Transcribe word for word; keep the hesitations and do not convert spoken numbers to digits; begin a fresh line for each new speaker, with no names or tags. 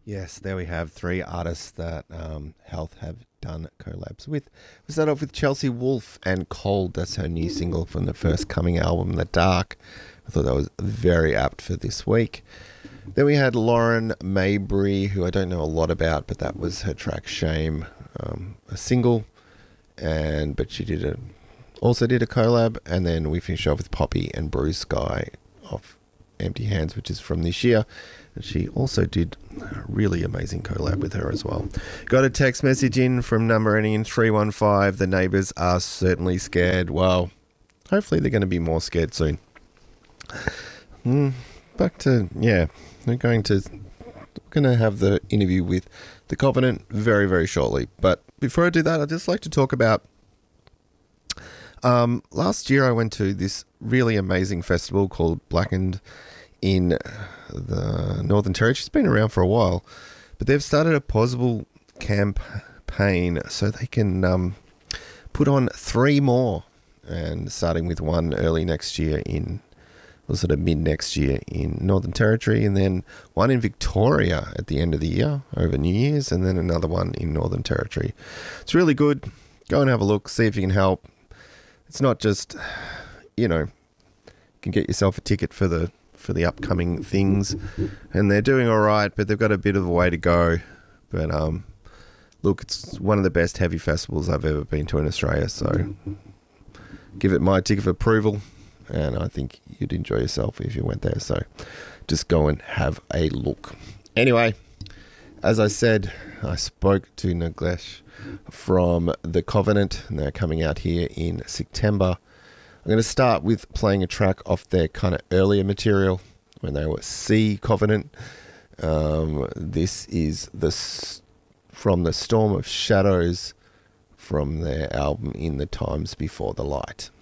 Yes, there we have three artists that um, Health have done collabs with. We start off with Chelsea Wolfe and Cold. That's her new single from the first coming album, The Dark. I thought that was very apt for this week. Then we had Lauren Mabry, who I don't know a lot about, but that was her track Shame, um, a single. And but she did a also did a collab. And then we finished off with Poppy and Bruce Sky of Empty Hands, which is from this year. And she also did a really amazing collab with her as well. Got a text message in from number ending in three one five. The neighbours are certainly scared. Well, hopefully they're going to be more scared soon. Mm, back to, yeah, we're going to, going to have the interview with The Covenant very, very shortly. But before I do that, I'd just like to talk about Um, last year I went to this really amazing festival called Blackened in the Northern Territory. It's been around for a while, but they've started a possible campaign so they can um, put on three more, and starting with one early next year in, or sort of mid next year in Northern Territory, and then one in Victoria at the end of the year over New Year's, and then another one in Northern Territory. It's really good. Go and have a look, see if you can help. It's not just, you know, you can get yourself a ticket for the for the upcoming things, and they're doing all right, but they've got a bit of a way to go. But um, look, it's one of the best heavy festivals I've ever been to in Australia, so give it my ticket of approval, and I think you'd enjoy yourself if you went there. So just go and have a look. Anyway, as I said, I spoke to Naglesh from The Covenant, and they're coming out here in September. I'm going to start with playing a track off their kind of earlier material when they were C Covenant. Um, this is the from the Storm of Shadows from their album In the Times Before the Light.